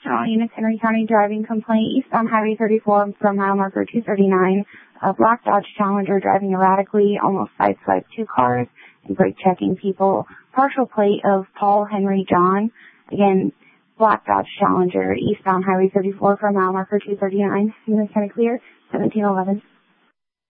Eunice, Henry County driving complaint, eastbound Highway 34 from mile marker 239. A black Dodge Challenger driving erratically, almost sideswiped two cars and brake checking people. Partial plate of Paul Henry John. Again, black Dodge Challenger, eastbound Highway 34 from mile marker 239. Eunice County clear, 1711.